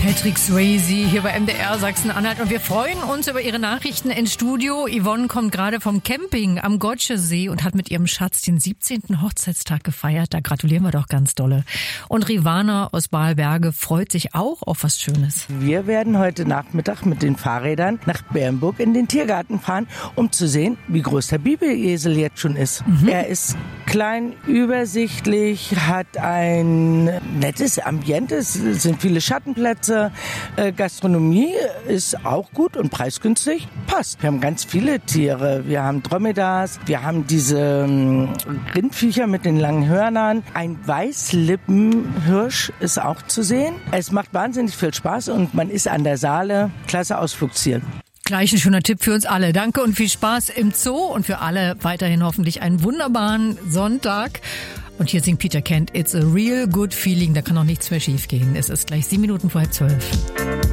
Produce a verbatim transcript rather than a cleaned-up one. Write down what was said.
Patrick Swayze hier bei M D R Sachsen-Anhalt und wir freuen uns über Ihre Nachrichten ins Studio. Yvonne kommt gerade vom Camping am Gotschesee und hat mit ihrem Schatz den siebzehnten Hochzeitstag gefeiert. Da gratulieren wir doch ganz dolle. Und Rivana aus Balberge freut sich auch auf was Schönes. Wir werden heute Nachmittag mit den Fahrrädern nach Bernburg in den Tiergarten fahren, um zu sehen, wie groß der Biberesel jetzt schon ist. Mhm. Er ist klein, übersichtlich, hat ein nettes Ambiente, es sind viele Schattenplätze. Gastronomie ist auch gut und preisgünstig. Passt. Wir haben ganz viele Tiere. Wir haben Dromedars, wir haben diese Rindviecher mit den langen Hörnern. Ein Weißlippenhirsch ist auch zu sehen. Es macht wahnsinnig viel Spaß und man ist an der Saale. Klasse Ausflugsziel. Gleich ein schöner Tipp für uns alle. Danke und viel Spaß im Zoo und für alle weiterhin hoffentlich einen wunderbaren Sonntag. Und hier singt Peter Kent, It's a real good feeling. Da kann auch nichts mehr schief gehen. Es ist gleich sieben Minuten vor halb zwölf.